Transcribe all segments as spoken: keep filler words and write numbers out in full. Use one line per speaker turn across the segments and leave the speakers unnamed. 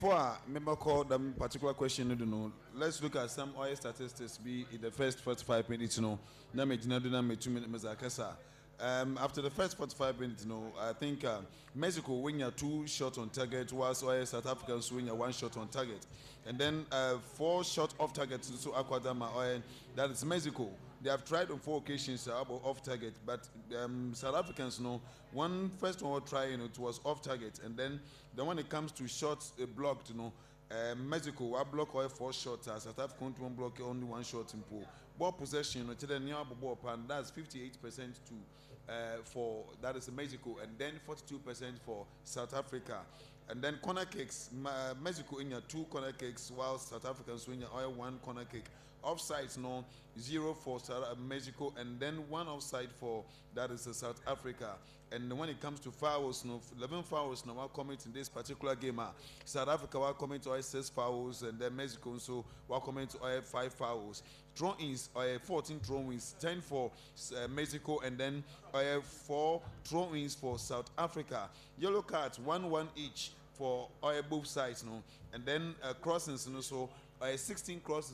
For member call them particular question, you know, let's look at some oil statistics be in the first forty-five minutes, you know, na me jina do na me two minutes akasa. Um, after the first forty-five minutes, you know, I think uh, Mexico win your two shots on target, whilst oil South Africans win your one shot on target, and then uh, four shots off target. So Aquadama oil, that is Mexico. They have tried on four occasions uh, off target, but um, South Africans you know one first one try you know it was off target, and then then when it comes to shots uh, blocked, you know. Uh, Mexico will block all four shots. Uh, South Africa won't block only one shot in pool. Ball possession, you know, ball pan, that's fifty-eight percent to uh, for that is Mexico, and then forty-two percent for South Africa. And then corner kicks, uh, Mexico in your two corner kicks, while South Africans win your one corner kick. Offsides, no, zero for South Mexico, and then one offside for that is uh, South Africa. And when it comes to fouls, no, eleven fouls now are coming in this particular game. Uh, South Africa will come to all six fouls, and then Mexico so will come to all five fouls. Throw-ins, uh, fourteen throw-ins, ten for uh, Mexico, and then uh, four throw-ins for South Africa. Yellow cards, one one each for uh, both sides, no, and then uh, crossings, no, so. Uh, sixteen crosses,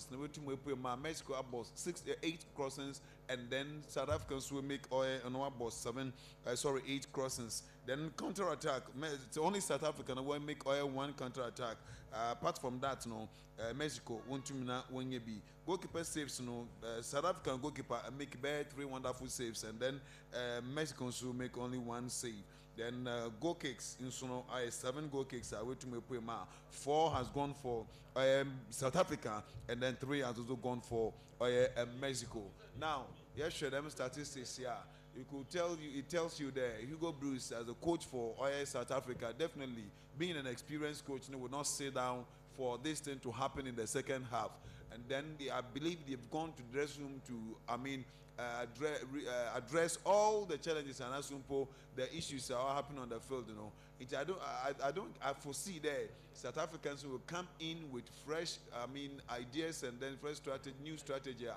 Mexico about six, uh, eight crossings, and then South Africans will make oil and about seven, uh, sorry, eight crossings. Then counter attack. It's only South Africa will make oil one counter attack. Uh, apart from that, no, uh, Mexico won't to mina when you be goalkeeper saves. No, uh, South African goalkeeper make bare three wonderful saves, and then uh, Mexicans will make only one save. Then uh, goal kicks in Suno, uh, seven goal kicks are way to make four has gone for um, South Africa, and then three has also gone for uh, uh, Mexico. Now, yes, sure, them statistics here. You could tell you, it tells you there, Hugo Bruce as a coach for O I S South Africa, definitely being an experienced coach, you know, would not sit down for this thing to happen in the second half. And then they, I believe they've gone to the dressing room to, I mean, uh, address, uh, address all the challenges and as simple the issues that are happening on the field. You know, it, I don't, I, I don't, I foresee there South Africans will come in with fresh, I mean, ideas and then fresh strategy, new strategy.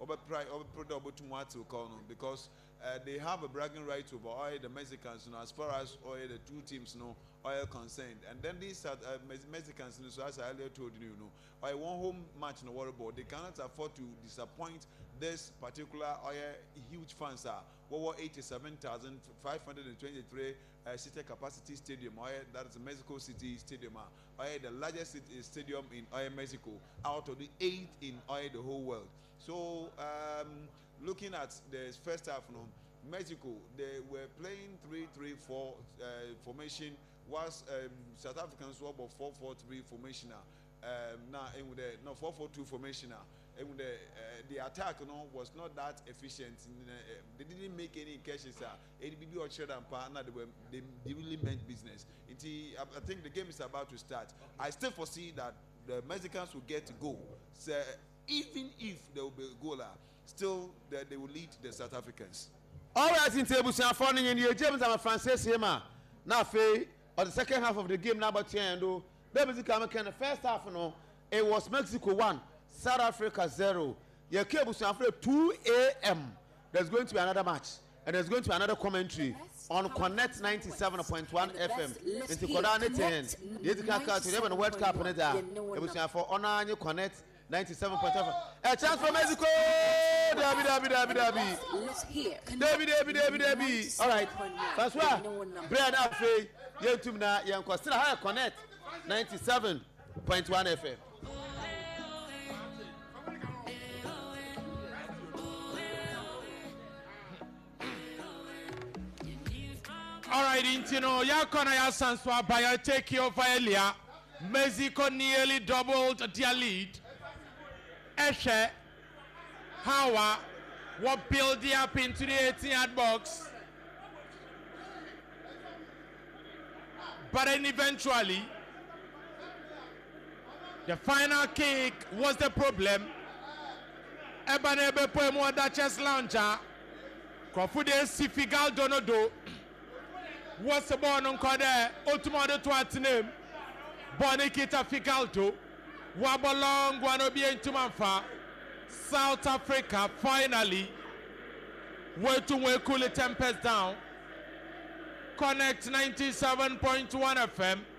Because uh, they have a bragging right over all the Mexicans, you know, as far as all the two teams, you know, oil concerned. And then these uh, Mexicans, you know, so as I earlier told you, you know, by one home match in the World Board, they cannot afford to disappoint this particular oil huge fans are. What were eighty-seven thousand five hundred twenty-three uh, seater capacity stadium, oil, that is the Mexico City Stadium, oil, the largest city, stadium in oil Mexico, out of the eight in oil the whole world. So, um, looking at the first half, you know, Mexico, they were playing three three four uh, formation, whilst um, South Africans were about four four three formation. Um, now, in the no four four two formation. And the, uh, the attack, you know, was not that efficient. In, uh, they didn't make any catches. A D B B or Sheridan partner, they were they, they really meant business. It, I, I think the game is about to start. I still foresee that the Mexicans will get to go. So even if there will be a goaler, still they, they will lead the South Africans.
All right, in table, so I'm falling in your James and Francis here, now, Faye, or the second half of the game, number ten, though, the Mexican first half, you know, it was Mexico one. South Africa zero. Your cable two A M There's going to be another match, and there's going to be another commentary on Connect ninety-seven point one F M. Into Kodani ten. You can cut to them World Cup on it. It was for honor you Connect ninety-seven point one. A chance for Mexico. Dabi dabi dabi dabi. Dabi dabi dabi dabi. All right. François. Brian Afey. You two na you consider higher Connect ninety-seven point one F M.
All right, you know, Yakona Yasanswa by take over earlier. Mexico nearly doubled their lead. Eshe, Hawa, what build up into the eighteen-yard box. But then eventually, the final kick was the problem. Ebanebe Poemo Duchess Launcher, Kofude Sifigal Donodo. What's the born on Kode? Ultimate to at name. Bonikita Figalto. Wabalong Guanobi and Tumanfa. South Africa finally. Way to way cool the tempest down. Connect ninety-seven point one F M.